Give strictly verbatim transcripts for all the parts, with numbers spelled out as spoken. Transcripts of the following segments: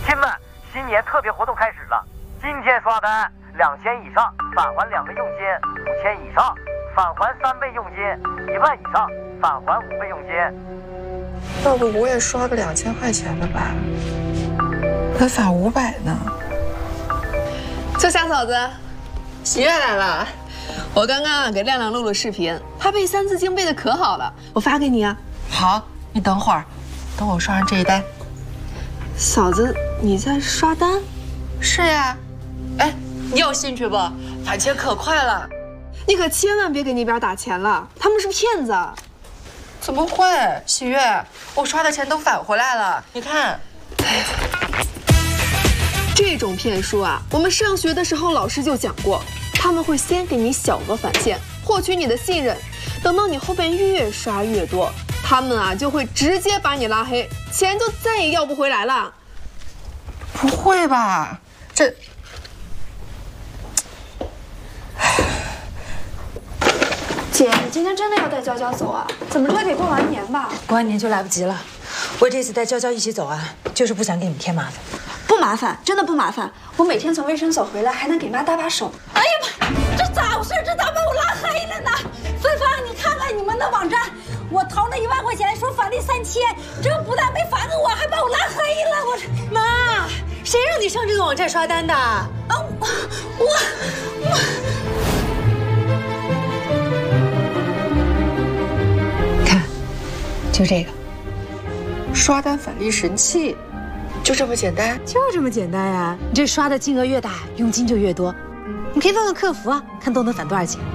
亲们，新年特别活动开始了，今天刷单两千以上返还两倍佣金，五千以上返还三倍佣金，一万以上返还五倍佣金。 要不我也刷个两千块钱的吧，还返五百呢。 这夏嫂子，喜悦来了。我刚刚啊给亮亮录了视频，他背《三字经》背的可好了，我发给你啊。 好，你等会儿，等我刷上这一单。 嫂子，你在刷单？ 是呀。哎，你有兴趣不？返钱可快了。 你可千万别给那边打钱了，他们是骗子。 怎么会？喜悦，我刷的钱都返回来了，你看。 这种骗术啊，我们上学的时候老师就讲过，他们会先给你小额返现，获取你的信任，等到你后边越刷越多，他们啊就会直接把你拉黑，钱就再也要不回来了。 不会吧？这…… 姐，你今天真的要带娇娇走啊？怎么着得过完年吧？ 过完年就来不及了。我这次带娇娇一起走啊，就是不想给你们添麻烦。 不麻烦，真的不麻烦。我每天从卫生所回来，还能给妈搭把手。 哎呀妈，这咋回事？这咋把我拉黑了呢？芬芳，你看看你们的网站，我投了一万块钱，说返利三千，这不但没返给我，还把我拉黑了。我妈，谁让你上这个网站刷单的？啊， 我我我。 看，就这个， 刷单返利神器。就这么简单？ 就这么简单呀！你这刷的金额越大，佣金就越多。你可以问问客服啊，看都能返多少钱。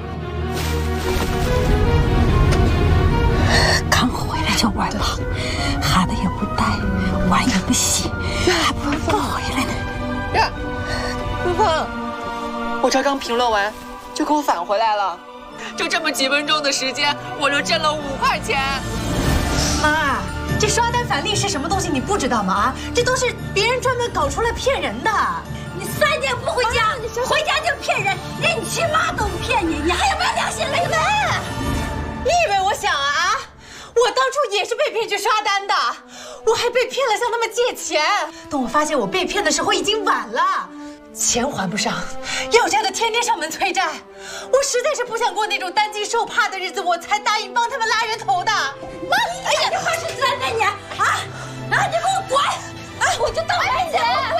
刚回来就玩了，孩子也不带，碗也不洗，还不如不回来呢。 呀，芬芳，我这刚评论完，就给我返回来了，就这么几分钟的时间，我就挣了五块钱。 妈。这刷单返利是什么东西？你不知道吗？啊，这都是别人专门搞出来骗人的。 你三年不回家，啊、回家就骗人，连你亲妈都骗你，你还有没有良心了？你们， 你以为我想啊？我当初也是被骗去刷单的，我还被骗了向他们借钱。等我发现我被骗的时候，已经晚了。钱还不上，要债的天天上门催债，我实在是不想过那种担惊受怕的日子，我才答应帮他们拉人头的。 妈，哎呀，这话是真的你啊啊！你给我滚！啊，我就倒霉去。